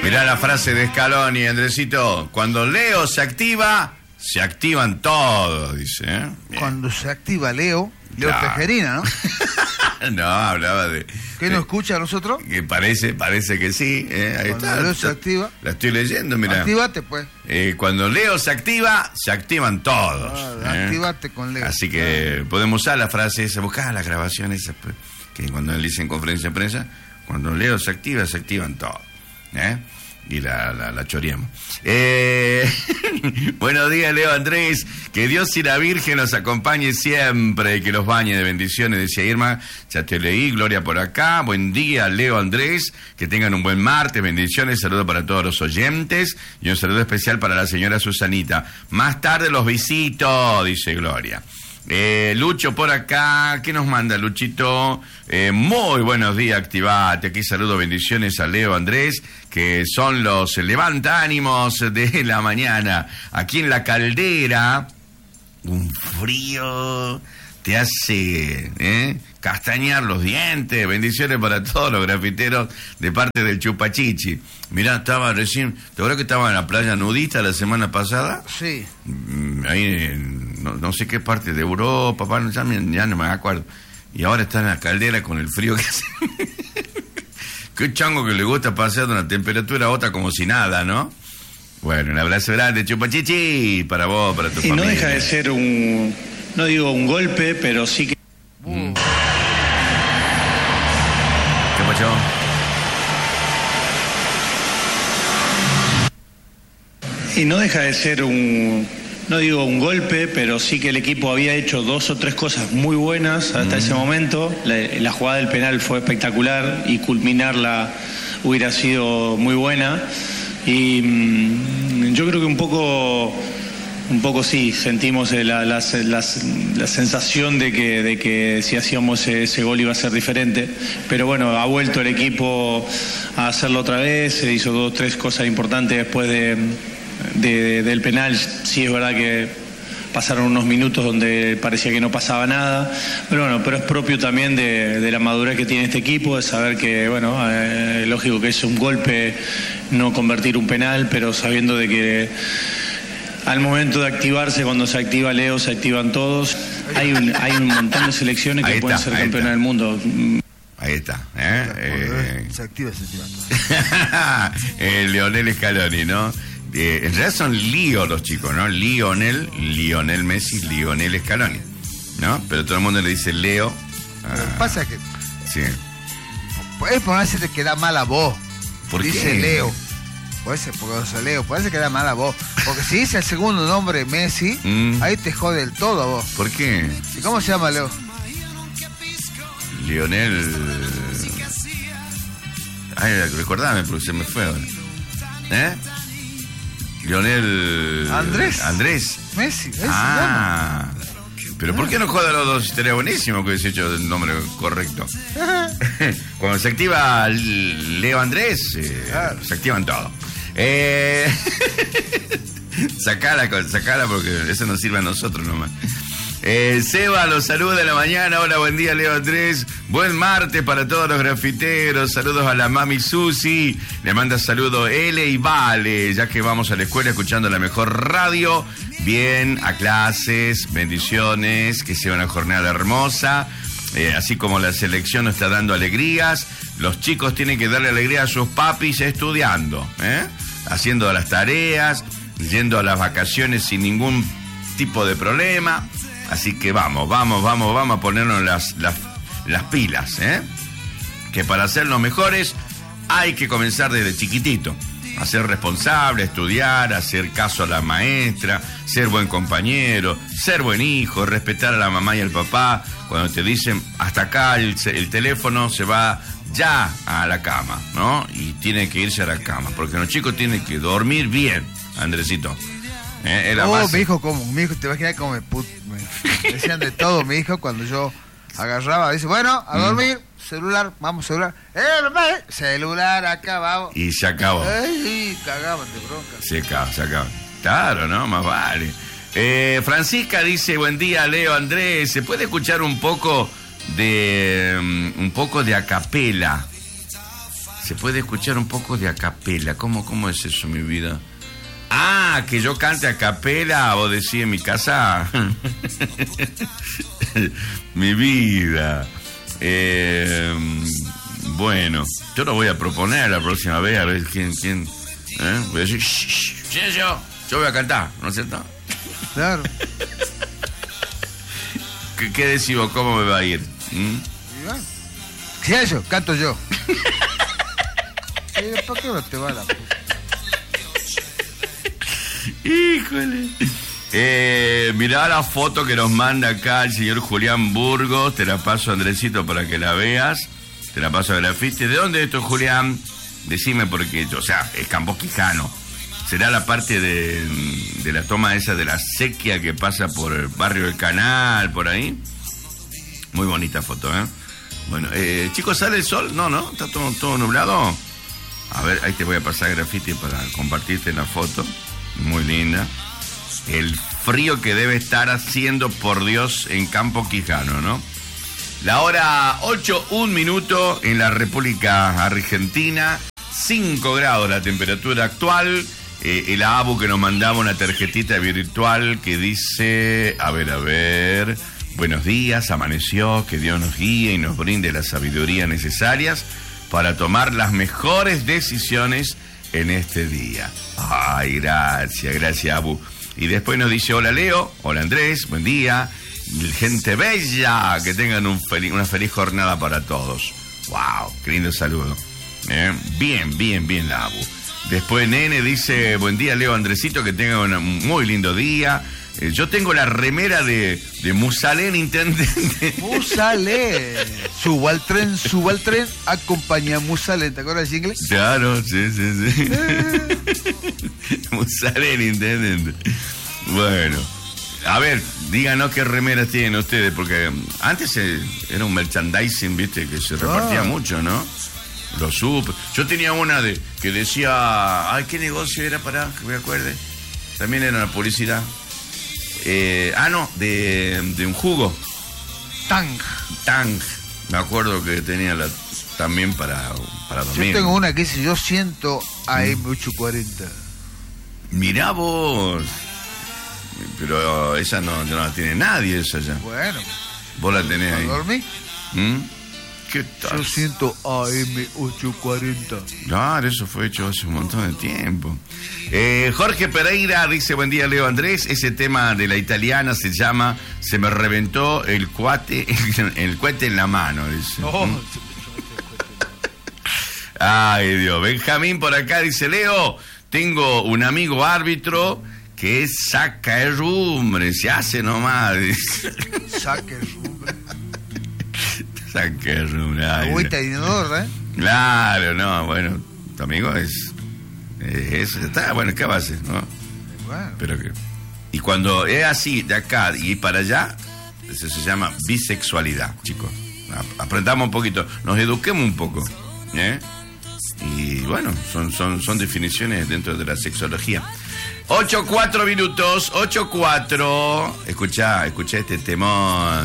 Mirá la frase de Scaloni, Andresito. Cuando Leo se activa, se activan todos, dice. Cuando se activa Leo Claro. Tejerina, ¿no? No, hablaba de... ¿Qué nos escucha a nosotros? Que parece que sí. Ahí Cuando está. Leo se activa. La estoy leyendo, mirá. Actívate, pues. Cuando Leo se activa, se activan todos. Actívate con Leo. Así que podemos usar la frase esa, buscar las grabaciones esas, que cuando él dice en conferencia de prensa, cuando Leo se activa, se activan todos. Y la choreamos. Buenos días, Leo Andrés. Que Dios y la Virgen los acompañe siempre y que los bañe de bendiciones, decía Irma. Ya te leí, Gloria por acá. Buen día, Leo Andrés. Que tengan un buen martes, bendiciones. Saludos para todos los oyentes. Y un saludo especial para la señora Susanita. Más tarde los visito, dice Gloria. Lucho por acá, ¿qué nos manda Luchito? Muy buenos días, activate. Aquí saludo, bendiciones a Leo Andrés, que son los levanta ánimos de la mañana. Aquí en la Caldera, un frío te hace castañar los dientes. Bendiciones para todos los grafiteros de parte del Chupachichi. Mirá, estaba recién, ¿te acuerdas que estaba en la playa nudista la semana pasada? Sí. Ahí no sé qué parte de Europa, ya no me acuerdo. Y ahora está en la Caldera con el frío que hace. Qué chango que le gusta pasear de una temperatura a otra como si nada, ¿no? Bueno, un abrazo grande, Chupachichi, para vos, para tu familia. Y no deja de ser no digo un golpe, pero sí que... ¿Qué pasó? Y no deja de ser no digo un golpe, pero sí que el equipo había hecho 2 o 3 cosas muy buenas hasta ese momento. La jugada del penal fue espectacular y culminarla hubiera sido muy buena. Y yo creo que un poco sí, sentimos la sensación de que si hacíamos ese gol iba a ser diferente. Pero bueno, ha vuelto el equipo a hacerlo otra vez, se hizo 2 o 3 cosas importantes después del penal. Sí, es verdad que pasaron unos minutos donde parecía que no pasaba nada, pero es propio también de la madurez que tiene este equipo, de saber que, lógico que es un golpe no convertir un penal, pero sabiendo de que al momento de activarse, cuando se activa Leo, se activan todos. Hay un montón de selecciones que pueden ser campeonas del mundo. Ahí está, Se activa, se activa. Lionel Scaloni, ¿no? En realidad son Lío los chicos, ¿no? Lionel Messi, Lionel Scaloni, ¿no? Pero todo el mundo le dice Leo. Lo que pasa es que... Sí. Puedes ponerse te queda mal a vos. ¿Por dice qué? Leo. Leo, puede ser que da mal a vos. Porque si dice el segundo nombre Messi, ahí te jode el todo a vos. ¿Por qué? ¿Y cómo se llama Leo? Lionel... Ay, recordame porque se me fue ahora. Lionel... Andrés. Messi, ese Pero ¿por qué no joda a los dos? Estaría buenísimo que hubiese hecho el nombre correcto. Cuando se activa Leo Andrés, claro, se activan todos. Sacala porque eso nos sirve a nosotros nomás. Seba los saluda de la mañana. Hola, buen día, Leo Andrés. Buen martes para todos los grafiteros. Saludos a la mami Susi. Le manda saludos L y Vale, ya que vamos a la escuela escuchando la mejor radio. Bien, a clases, bendiciones, que sea una jornada hermosa. Así como la selección nos está dando alegrías, los chicos tienen que darle alegría a sus papis estudiando, haciendo las tareas, yendo a las vacaciones sin ningún tipo de problema. Así que vamos a ponernos las pilas, que para ser los mejores hay que comenzar desde chiquitito, a ser responsable, a estudiar, a hacer caso a la maestra, ser buen compañero, ser buen hijo, respetar a la mamá y al papá. Cuando te dicen hasta acá el teléfono, se va ya a la cama, ¿no? Y tiene que irse a la cama, porque los chicos tienen que dormir bien, Andresito. Mi hijo, te imaginas cómo me decían de todo mi hijo cuando yo agarraba, dice, bueno, a dormir, celular, celular, acá, vamos. Y se acabó. Ay, cagaban de bronca. Se acaba. Claro, ¿no? Más vale. Francisca dice, buen día, Leo Andrés, ¿se puede escuchar un poco de acapela? Se puede escuchar un poco de acapela. ¿Cómo es eso, mi vida? Ah, que yo cante acapela, vos decís en mi casa. Mi vida. Bueno, yo lo voy a proponer la próxima vez, a ver quién. Voy a decir, yo voy a cantar, ¿no es cierto? Claro. ¿Qué decís vos? ¿Cómo me va a ir? Si eso, canto yo. ¿Por qué no te va la puta? Híjole. Mirá la foto que nos manda acá el señor Julián Burgos. Te la paso, Andresito, para que la veas. Te la paso a Grafite. ¿De dónde es esto, Julián? Decime, porque, o sea, es Campos Quijano. ¿Será la parte de la toma esa de la sequía que pasa por el barrio del Canal, por ahí? Muy bonita foto, ¿eh? Bueno, chicos, ¿sale el sol? No, está todo nublado. A ver, ahí te voy a pasar Grafite para compartirte la foto. Muy linda. El frío que debe estar haciendo, por Dios, en Campo Quijano, ¿no? La hora 8:01 en la República Argentina. 5 grados la temperatura actual. El ABU que nos mandaba una tarjetita virtual que dice, a ver, buenos días, amaneció, que Dios nos guíe y nos brinde la sabiduría necesarias para tomar las mejores decisiones en este día. Ay, gracias, Abu. Y después nos dice, hola Leo, hola Andrés, buen día, gente bella, que tengan una feliz jornada para todos. Wow, qué lindo saludo. Bien, la Abu. Después Nene dice, buen día Leo, Andresito, que tengan un muy lindo día. Yo tengo la remera de Musalén, intendente. Musalén. Suba al tren, acompaña a Musalén. ¿Te acuerdas de inglés? Claro, sí. Musalén, intendente. Bueno, a ver, díganos qué remeras tienen ustedes, porque antes era un merchandising, viste, que se repartía mucho, ¿no? Lo supe. Yo tenía una que decía, ay, ¿qué negocio era? Para que me acuerde. También era una publicidad. De un jugo. Tang. Me acuerdo que tenía también para dormir. Yo tengo una que dice, yo siento AM840. Mirá vos. Pero esa no la tiene nadie, esa ya. Bueno. Vos la tenés ahí. ¿Dormí? ¿Qué tal? Yo siento AM840. Claro, eso fue hecho hace un montón de tiempo. Jorge Pereira dice, buen día Leo Andrés, ese tema de la italiana se llama Se me reventó el cohete en la mano, dice. Ay Dios. Benjamín por acá dice, Leo, tengo un amigo árbitro que saca el rumbre, se hace nomás, dice. Saca el rumbre. Saca el rumbre. Agüita y inodoro, ¿eh? Claro, no, bueno, tu amigo está, bueno, ¿qué va a hacer, no? Bueno. Pero que... Y cuando es así, de acá y para allá, eso se llama bisexualidad, chicos. Aprendamos un poquito, nos eduquemos un poco, ¿eh? Y bueno, son definiciones dentro de la sexología. 8:04 minutos, 8:04. Escucha este temón.